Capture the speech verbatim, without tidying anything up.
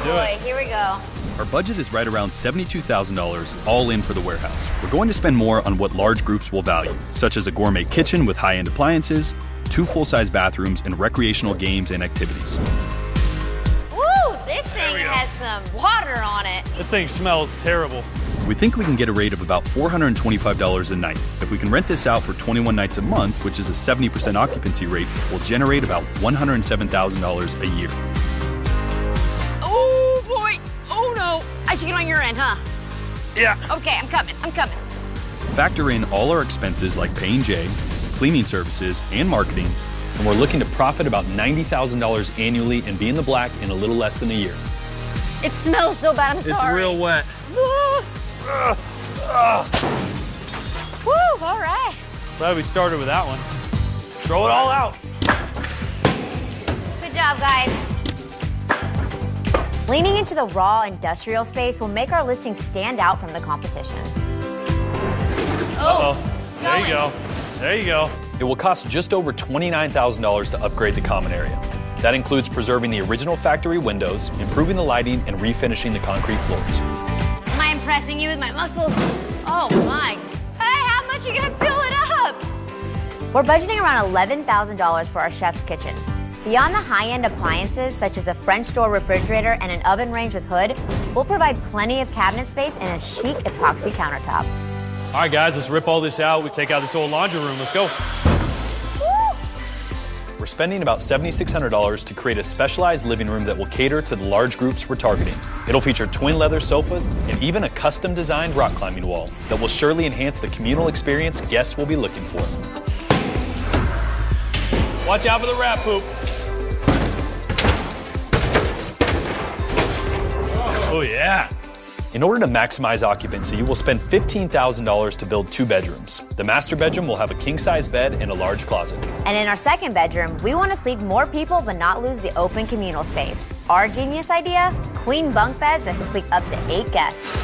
do boy, it. Here we go. Our budget is right around seventy-two thousand dollars all in for the warehouse. We're going to spend more on what large groups will value, such as a gourmet kitchen with high-end appliances, two full-size bathrooms, and recreational games and activities. Ooh, this thing has some water on it. This thing smells terrible. We think we can get a rate of about four hundred twenty-five dollars a night. If we can rent this out for twenty-one nights a month, which is a seventy percent occupancy rate, we'll generate about one hundred seven thousand dollars a year. Oh, boy. Oh, no. I should get on your end, huh? Yeah. Okay, I'm coming. I'm coming. Factor in all our expenses like paying Jay, cleaning services, and marketing, and we're looking to profit about ninety thousand dollars annually and be in the black in a little less than a year. It smells so bad. I'm It's sorry. real wet. Woo, all right. Glad we started with that one. Throw it all out. Good job, guys. Leaning into the raw industrial space will make our listing stand out from the competition. Uh-oh. There you go. There you go. It will cost just over twenty-nine thousand dollars to upgrade the common area. That includes preserving the original factory windows, improving the lighting, and refinishing the concrete floors. Am I impressing you with my muscles? Oh, my. Hey, how much are you going to fill it up? We're budgeting around eleven thousand dollars for our chef's kitchen. Beyond the high-end appliances, such as a French door refrigerator and an oven range with hood, we'll provide plenty of cabinet space and a chic epoxy countertop. All right, guys, let's rip all this out. We take out this old laundry room. Let's go. We're spending about seven thousand six hundred dollars to create a specialized living room that will cater to the large groups we're targeting. It'll feature twin leather sofas and even a custom-designed rock climbing wall that will surely enhance the communal experience guests will be looking for. Watch out for the rat poop. Oh, yeah. In order to maximize occupancy, we'll spend fifteen thousand dollars to build two bedrooms. The master bedroom will have a king-size bed and a large closet. And in our second bedroom, we want to sleep more people but not lose the open communal space. Our genius idea? Queen bunk beds that can sleep up to eight guests.